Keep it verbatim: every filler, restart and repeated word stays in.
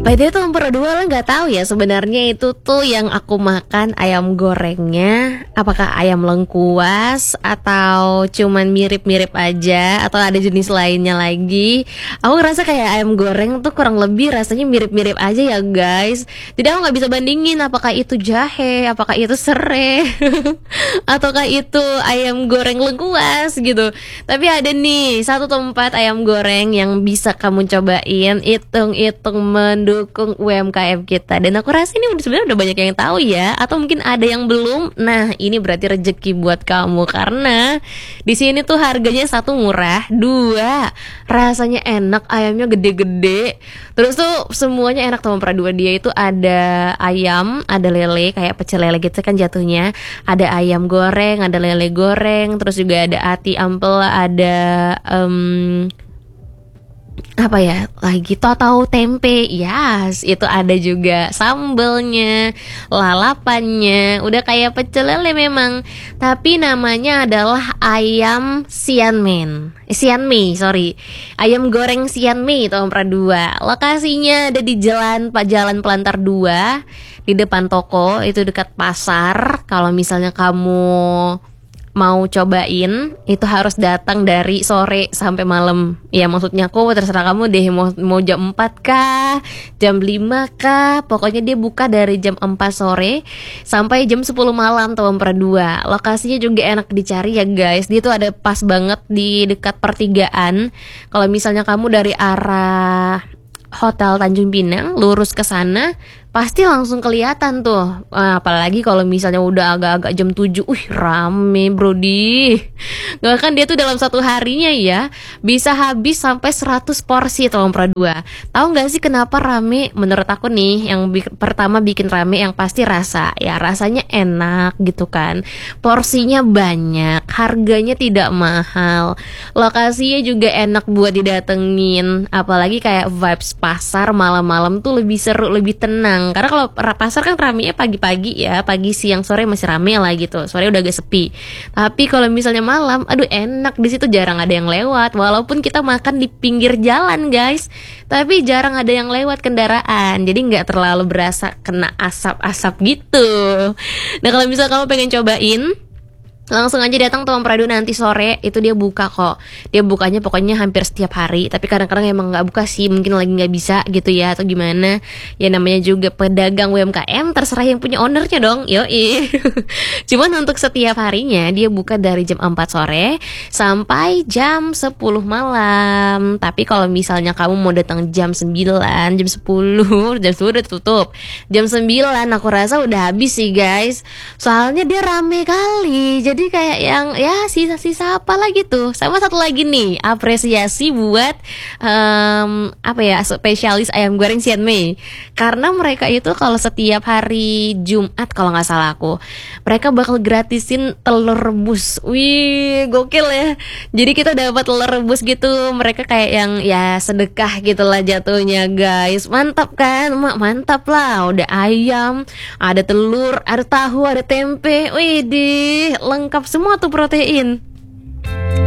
By the way tuh berdua lo nggak tahu ya sebenarnya itu tuh yang aku makan ayam gorengnya apakah ayam lengkuas atau cuman mirip-mirip aja atau ada jenis lainnya lagi. Aku ngerasa kayak ayam goreng tuh kurang lebih rasanya mirip-mirip aja ya guys. Jadi aku nggak bisa bandingin apakah itu jahe, apakah itu serai, ataukah itu ayam goreng lengkuas gitu. Tapi ada nih satu tempat ayam goreng yang bisa kamu cobain, hitung-hitung mendukung U M K M kita. Dan aku rasa ini sebenarnya udah banyak yang tahu ya, atau mungkin ada yang belum. Nah, ini berarti rezeki buat kamu karena di sini tuh harganya satu murah, dua rasanya enak, ayamnya gede-gede. Terus tuh semuanya enak teman dua dia itu ada ayam, ada lele kayak pecel lele gitu kan jatuhnya. Ada ayam goreng, ada lele goreng, terus juga ada ati ampel, ada um, apa ya lagi tahu tempe, yes itu ada juga sambelnya, lalapannya, udah kayak pecel lele memang, tapi namanya adalah ayam sianmen, eh, sianmei sorry, ayam goreng sianmei tahun dua. Lokasinya ada di jalan Pak Jalan Pelantar dua di depan toko itu dekat pasar. Kalau misalnya kamu mau cobain itu harus datang dari sore sampai malam. Ya maksudnya aku terserah kamu deh mau, mau jam empat kah, jam lima kah. Pokoknya dia buka dari jam empat sore sampai jam sepuluh malam tahun dua. Lokasinya juga enak dicari ya guys. Dia tuh ada pas banget di dekat pertigaan. Kalau misalnya kamu dari arah Hotel Tanjung Pinang lurus ke sana pasti langsung kelihatan tuh. Nah, apalagi kalau misalnya udah agak-agak jam tujuh, wih rame brodi. Gak kan dia tuh dalam satu harinya ya bisa habis sampai seratus porsi tahun dua. Tahu gak sih kenapa rame? Menurut aku nih yang bi- pertama bikin rame yang pasti rasa. Ya rasanya enak gitu kan, porsinya banyak, harganya tidak mahal, lokasinya juga enak buat didatengin. Apalagi kayak vibes pasar malam-malam tuh lebih seru, lebih tenang. Karena kalau pasar kan ramenya pagi-pagi ya, pagi siang sore masih rame lah gitu, sore udah agak sepi. Tapi kalau misalnya malam, aduh enak, di situ jarang ada yang lewat. Walaupun kita makan di pinggir jalan guys, tapi jarang ada yang lewat kendaraan, jadi nggak terlalu berasa kena asap-asap gitu. Nah kalau misalnya kamu pengen cobain, langsung aja datang Tuan Pradu nanti sore, itu dia buka kok. Dia bukanya pokoknya hampir setiap hari, tapi kadang-kadang emang nggak buka sih, mungkin lagi nggak bisa gitu ya atau gimana. Ya namanya juga pedagang U M K M, terserah yang punya ownernya dong. Yoi. Cuman untuk setiap harinya dia buka dari jam empat sore sampai jam sepuluh malam. Tapi kalau misalnya kamu mau datang jam sembilan, jam sepuluh, jam sepuluh udah tutup. Jam sembilan aku rasa udah habis sih guys. Soalnya dia rame kali. Jadi Jadi kayak yang ya sisa-sisa apa lah gitu. Sama satu lagi nih apresiasi buat um, apa ya spesialis ayam goreng sianmei. Karena mereka itu kalau setiap hari Jumat kalau nggak salah aku, mereka bakal gratisin telur rebus. Wih gokil ya. Jadi kita dapat telur rebus gitu. Mereka kayak yang ya sedekah gitulah jatuhnya guys. Mantap kan? Mak mantap lah. Udah ayam, ada telur, ada tahu, ada tempe. Wih di lengkap semua tuh protein.